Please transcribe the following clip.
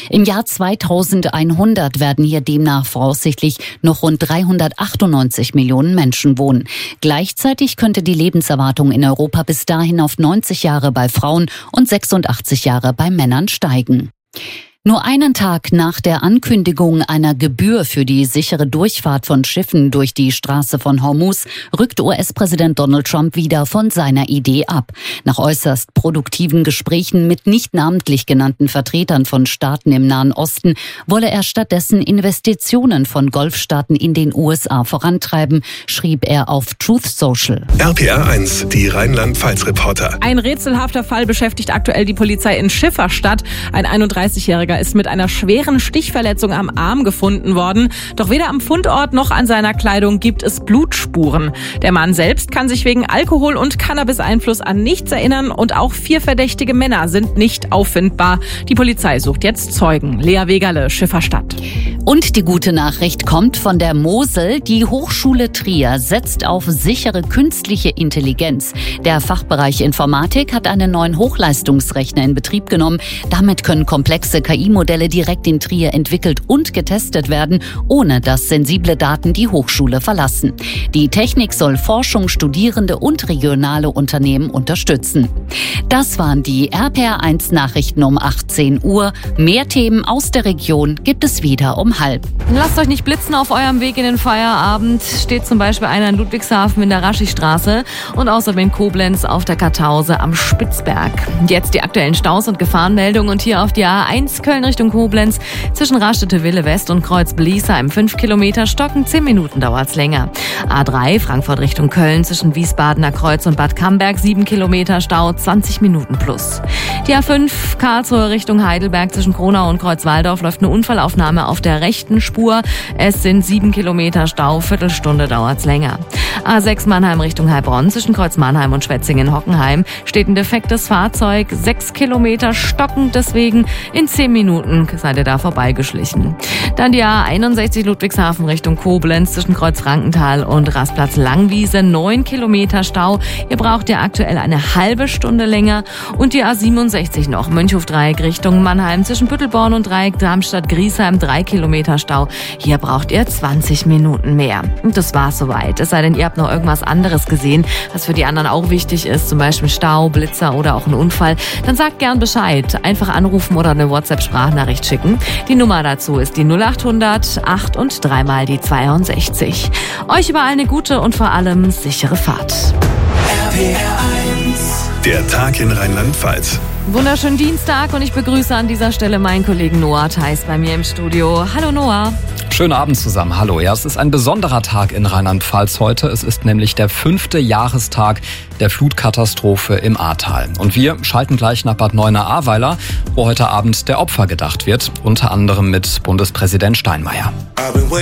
Im Jahr 2100 werden hier demnach voraussichtlich noch rund 398 Millionen Menschen wohnen. Gleichzeitig könnte die Lebenserwartung in Europa bis dahin auf 90 Jahre bei Frauen und 86 Jahre bei Männern steigen. Nur einen Tag nach der Ankündigung einer Gebühr für die sichere Durchfahrt von Schiffen durch die Straße von Hormuz rückt US-Präsident Donald Trump wieder von seiner Idee ab. Nach äußerst produktiven Gesprächen mit nicht namentlich genannten Vertretern von Staaten im Nahen Osten wolle er stattdessen Investitionen von Golfstaaten in den USA vorantreiben, schrieb er auf Truth Social. RPR1, die Rheinland-Pfalz-Reporter. Ein rätselhafter Fall beschäftigt aktuell die Polizei in Schifferstadt. Ein 31-Jähriger ist mit einer schweren Stichverletzung am Arm gefunden worden. Doch weder am Fundort noch an seiner Kleidung gibt es Blutspuren. Der Mann selbst kann sich wegen Alkohol- und Cannabis-Einfluss an nichts erinnern und auch 4 verdächtige Männer sind nicht auffindbar. Die Polizei sucht jetzt Zeugen. Lea Wegerle, Schifferstadt. Und die gute Nachricht kommt von der Mosel. Die Hochschule Trier setzt auf sichere künstliche Intelligenz. Der Fachbereich Informatik hat einen neuen Hochleistungsrechner in Betrieb genommen. Damit können komplexe KI-Modelle direkt in Trier entwickelt und getestet werden, ohne dass sensible Daten die Hochschule verlassen. Die Technik soll Forschung, Studierende und regionale Unternehmen unterstützen. Das waren die RPR1 Nachrichten um 18 Uhr. Mehr Themen aus der Region gibt es wieder um 12:30. Lasst euch nicht blitzen auf eurem Weg in den Feierabend. Steht zum Beispiel einer in Ludwigshafen in der Raschistraße und außerdem in Koblenz auf der Kartause am Spitzberg. Jetzt die aktuellen Staus und Gefahrenmeldungen und hier auf die A1 Köln Richtung Koblenz zwischen Rastede-Wille West und Kreuz-Bliesheim 5 Kilometer stocken, 10 Minuten dauert's länger. A3 Frankfurt Richtung Köln zwischen Wiesbadener Kreuz und Bad Camberg 7 Kilometer Stau, 20 Minuten plus. Die A5 Karlsruhe Richtung Heidelberg zwischen Kronau und Kreuzwaldorf läuft eine Unfallaufnahme auf der rechten Spur. Es sind 7 Kilometer Stau, Viertelstunde dauert's länger. A6 Mannheim Richtung Heilbronn zwischen Kreuz Mannheim und Schwetzingen-Hockenheim steht ein defektes Fahrzeug, 6 Kilometer stockend, deswegen in 10 Minuten seid ihr da vorbeigeschlichen. Dann die A61 Ludwigshafen Richtung Koblenz zwischen Kreuz Frankenthal und Rastplatz Langwiese, 9 Kilometer Stau. Ihr braucht ja aktuell eine halbe Stunde länger. Und die A67 noch, Mönchhof-Dreieck Richtung Mannheim zwischen Büttelborn und Dreieck Darmstadt-Griesheim, 3 Kilometer Stau. Hier braucht ihr 20 Minuten mehr. Und das war's soweit. Es sei denn, ihr habt noch irgendwas anderes gesehen, was für die anderen auch wichtig ist, zum Beispiel Stau, Blitzer oder auch ein Unfall. Dann sagt gern Bescheid. Einfach anrufen oder eine WhatsApp-Sprachnachricht schicken. Die Nummer dazu ist die 0800 8 und 3 mal die 62. Euch überall eine gute und vor allem sichere Fahrt. RPR1, der Tag in Rheinland-Pfalz. Wunderschönen Dienstag und ich begrüße an dieser Stelle meinen Kollegen Noah Theis bei mir im Studio. Hallo Noah. Schönen Abend zusammen. Hallo. Ja, es ist ein besonderer Tag in Rheinland-Pfalz heute. Es ist nämlich der 5. Jahrestag der Flutkatastrophe im Ahrtal. Und wir schalten gleich nach Bad Neuenahr-Ahrweiler, wo heute Abend der Opfer gedacht wird, unter anderem mit Bundespräsident Steinmeier.